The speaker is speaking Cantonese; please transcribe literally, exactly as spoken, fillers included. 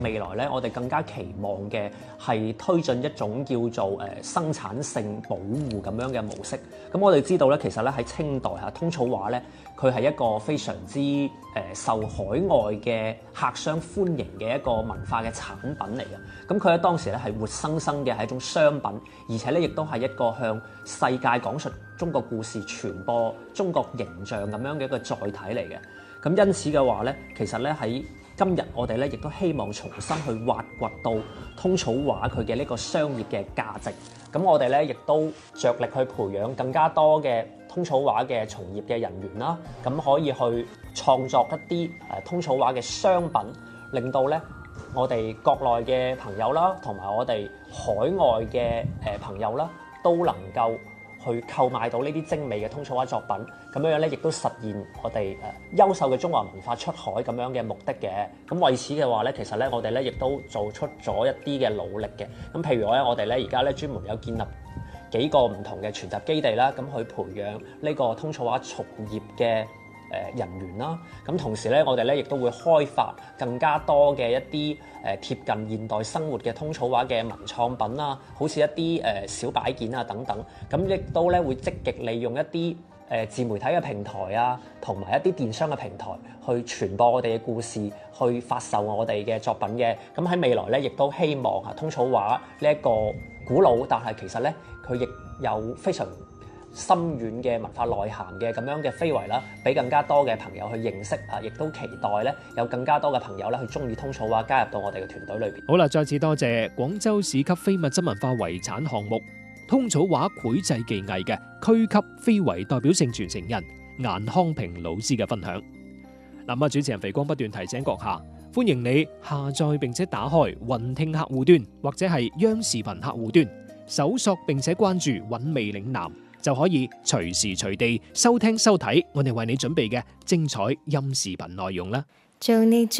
未來咧，我哋更加期望嘅係推進一種叫做誒生產性保護咁樣嘅模式。咁我哋知道咧，其實咧喺清代嚇通草畫咧，佢係一個非常之誒受海外嘅客商歡迎嘅一個文化嘅產品嚟嘅。咁佢喺當時咧係活生生嘅係一種商品，而且咧亦都係一個向世界講述中國故事、傳播中國形象咁樣嘅一個載體嚟嘅。咁因此嘅話咧，其實咧喺今日我哋咧亦都希望重新去挖掘到通草畫佢嘅呢個商業嘅價值。咁我哋咧亦都着力去培養更加多嘅通草畫嘅從業嘅人員啦，咁可以去創作一啲誒通草畫嘅商品，令到咧我哋國內嘅朋友啦，同埋我哋海外嘅誒朋友啦，都能夠去購買到呢啲精美嘅通草畫作品，咁樣樣咧，亦都實現我哋誒優秀嘅中華文化出海咁樣嘅目的嘅。咁為此嘅話咧，其實咧我哋咧亦都做出咗一啲嘅努力嘅。咁譬如我咧，我哋咧而家咧專門有建立幾個唔同嘅傳習基地啦，咁去培養呢個通草畫從業嘅誒人員啦。咁同時咧，我哋咧亦都會開發更加多嘅一啲誒貼近現代生活嘅通草畫嘅文創品啦，好似一啲誒小擺件啊等等。咁亦都咧會積極利用一啲誒自媒體嘅平台啊，同埋一啲電商嘅平台去傳播我哋嘅故事，去發售我哋嘅作品嘅。咁喺未來咧，亦都希望啊通草畫呢一個古老，但係其實咧佢亦有非常深遠嘅文化內涵嘅咁樣嘅非遺啦，俾更加多嘅朋友去認識啊，亦都期待咧有更加多嘅朋友咧去中意通草畫，加入到我哋嘅團隊裏邊。 好啦，再次多謝廣州市級非物質文化遺產項目通草畫繪製技藝嘅區級非遺代表性傳承人顏康平老師嘅分享。嗱，啊，主持人肥光不斷提醒閣下，歡迎你下載並且打開雲聽客戶端或者係央視頻客戶端，搜索並且關注韻味嶺南，就可以隨時隨地收聽收睇我哋為你準備嘅精彩音視頻內容啦。